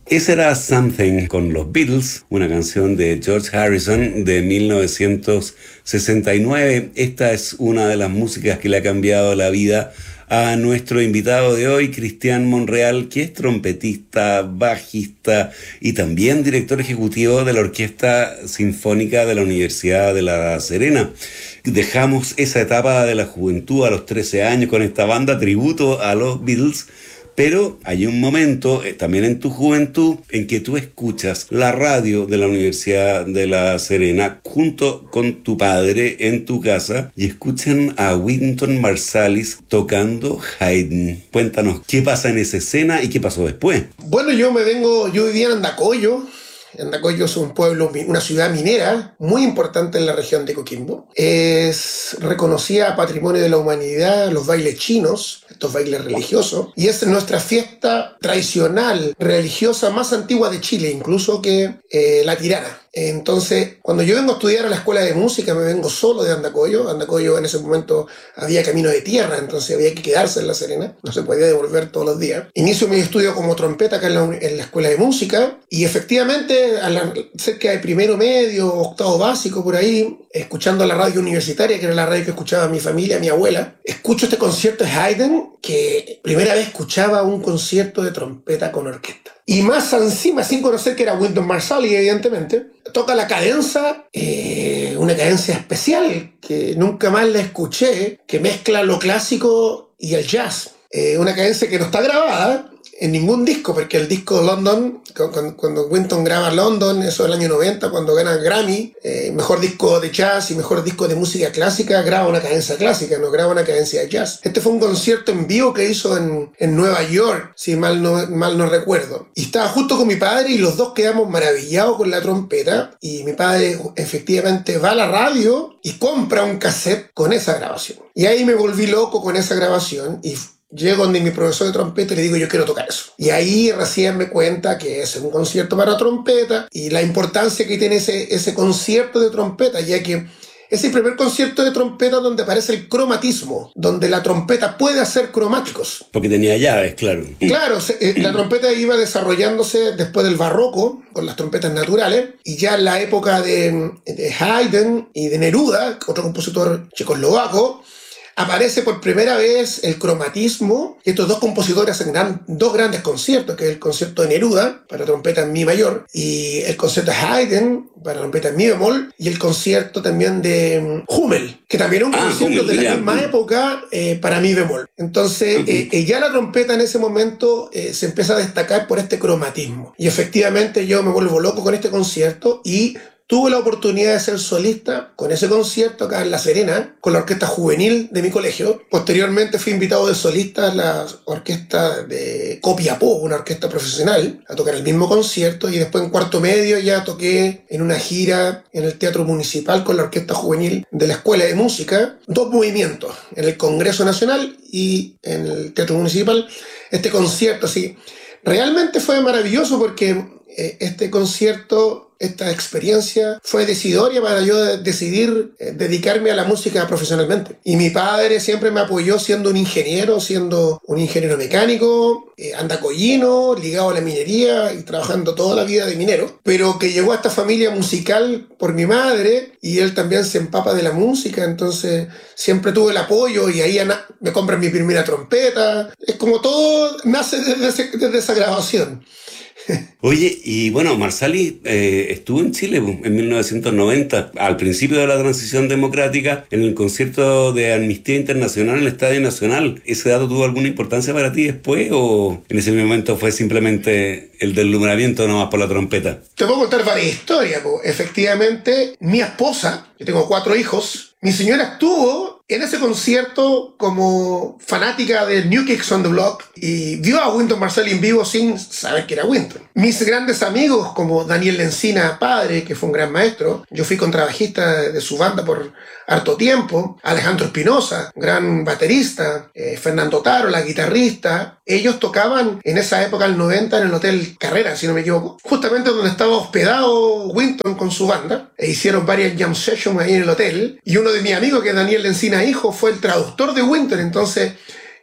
Ese era Something con los Beatles, una canción de George Harrison de 1969. Esta es una de las músicas que le ha cambiado la vida a nuestro invitado de hoy, Cristian Monreal, que es trompetista, bajista y también director ejecutivo de la Orquesta Sinfónica de la Universidad de La Serena. Dejamos esa etapa de la juventud a los 13 años con esta banda tributo a los Beatles. Pero hay un momento, también en tu juventud, en que tú escuchas la radio de la Universidad de La Serena junto con tu padre en tu casa y escuchan a Wynton Marsalis tocando Haydn. Cuéntanos, ¿qué pasa en esa escena y qué pasó después? Bueno, yo vivía en Andacollo. Andacollo es un pueblo, una ciudad minera muy importante en la región de Coquimbo. Es reconocida Patrimonio de la Humanidad los bailes chinos, estos bailes religiosos, y es nuestra fiesta tradicional religiosa más antigua de Chile, incluso que la tirana. Entonces, cuando yo vengo a estudiar a la escuela de música, me vengo solo de Andacollo. Andacollo en ese momento había camino de tierra, entonces había que quedarse en La Serena, no se podía devolver todos los días. Inicio mi estudio como trompeta acá en la escuela de música, y efectivamente, cerca de primero medio, octavo básico, por ahí, escuchando la radio universitaria, que era la radio que escuchaba mi familia, mi abuela, escucho este concierto de Haydn, que primera vez escuchaba un concierto de trompeta con orquesta. Y más encima, sin conocer que era Wynton Marsalis, evidentemente, toca la cadenza, una cadencia especial que nunca más la escuché, que mezcla lo clásico y el jazz. Una cadencia que no está grabada en ningún disco, porque el disco London, cuando Wynton graba London, eso del año 90, cuando gana Grammy, mejor disco de jazz y mejor disco de música clásica, graba una cadencia clásica, no graba una cadencia de jazz. Este fue un concierto en vivo que hizo en Nueva York, si mal no recuerdo. Y estaba justo con mi padre y los dos quedamos maravillados con la trompeta, y mi padre efectivamente va a la radio y compra un cassette con esa grabación. Y ahí me volví loco con esa grabación y llego donde mi profesor de trompeta y le digo, yo quiero tocar eso. Y ahí recién me cuenta que es un concierto para trompeta y la importancia que tiene ese concierto de trompeta, ya que es el primer concierto de trompeta donde aparece el cromatismo, donde la trompeta puede hacer cromáticos. Porque tenía llaves, claro. Claro, la trompeta iba desarrollándose después del barroco, con las trompetas naturales, y ya en la época de Haydn y de Neruda, otro compositor checoslovaco, aparece por primera vez el cromatismo, y estos dos compositores hacen dos grandes conciertos, que es el concierto de Neruda, para trompeta en mi mayor, y el concierto de Haydn, para trompeta en mi bemol, y el concierto también de Hummel, que también es un concierto de la misma época para mi bemol. Entonces, ya la trompeta en ese momento se empieza a destacar por este cromatismo. Y efectivamente yo me vuelvo loco con este concierto y tuve la oportunidad de ser solista con ese concierto acá en La Serena, con la orquesta juvenil de mi colegio. Posteriormente fui invitado de solista a la orquesta de Copiapó, una orquesta profesional, a tocar el mismo concierto, y después en cuarto medio ya toqué en una gira en el Teatro Municipal con la orquesta juvenil de la Escuela de Música, dos movimientos, en el Congreso Nacional y en el Teatro Municipal. Este concierto, sí, realmente fue maravilloso porque este concierto, esta experiencia fue decisoria para yo decidir dedicarme a la música profesionalmente. Y mi padre siempre me apoyó siendo un ingeniero mecánico, andacoyino, ligado a la minería y trabajando toda la vida de minero, pero que llegó a esta familia musical por mi madre, y él también se empapa de la música, entonces siempre tuve el apoyo, y ahí me compran mi primera trompeta. Es como todo nace desde esa grabación. Oye, y bueno, Marsalis estuvo en Chile en 1990, al principio de la transición democrática, en el concierto de Amnistía Internacional en el Estadio Nacional. ¿Ese dato tuvo alguna importancia para ti después, o en ese momento fue simplemente el deslumbramiento nomás por la trompeta? Te puedo contar varias historias. Efectivamente, mi esposa, yo tengo 4 hijos, mi señora estuvo en ese concierto como fanática de New Kids on the Block y vio a Wynton Marsalis en vivo sin saber que era Wynton. Mis grandes amigos como Daniel Lencina, padre, que fue un gran maestro, yo fui contrabajista de su banda por harto tiempo, Alejandro Espinosa, gran baterista, Fernando Taro, la guitarrista, ellos tocaban en esa época, el 90, en el Hotel Carrera, si no me equivoco, justamente donde estaba hospedado Wynton con su banda, e hicieron varias jam sessions ahí en el hotel, y uno de mis amigos, que es Daniel Lencina hijo, fue el traductor de Wynton. Entonces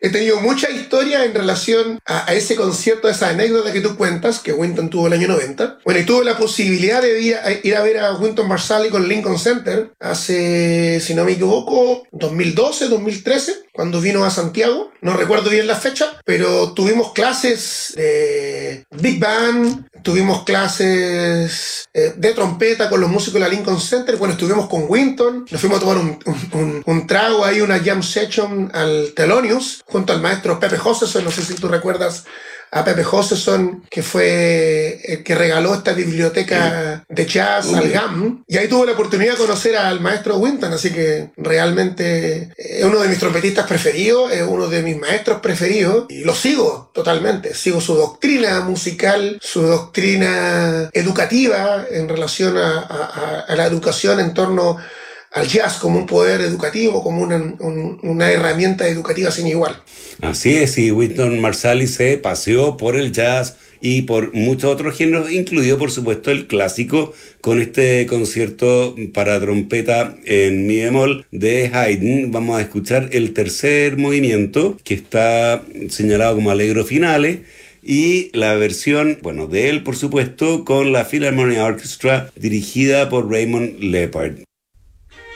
he tenido mucha historia en relación a ese concierto, a esa anécdota que tú cuentas, que Wynton tuvo el año 90. Bueno, y tuve la posibilidad de ir a ver a Wynton Marsalis con Lincoln Center hace, si no me equivoco, 2012, 2013, cuando vino a Santiago. No recuerdo bien la fecha, pero tuvimos clases de Big Band, tuvimos clases de trompeta con los músicos de la Lincoln Center. Bueno, estuvimos con Wynton, nos fuimos a tomar un trago ahí, una jam session al Thelonious, junto al maestro Pepe Josephson. No sé si tú recuerdas a Pepe Josephson, que fue el que regaló esta biblioteca de jazz al GAM. Y ahí tuve la oportunidad de conocer al maestro Wynton, así que realmente es uno de mis trompetistas preferidos, es uno de mis maestros preferidos, y lo sigo totalmente. Sigo su doctrina musical, su doctrina educativa en relación a la educación en torno al jazz como un poder educativo, como una herramienta educativa sin igual. Así es, y Wynton Marsalis se paseó por el jazz y por muchos otros géneros, incluido por supuesto el clásico, con este concierto para trompeta en mi bemol de Haydn. Vamos a escuchar el tercer movimiento, que está señalado como Allegro Finale, y la versión, bueno, de él por supuesto, con la Philharmonia Orchestra dirigida por Raymond Leppard.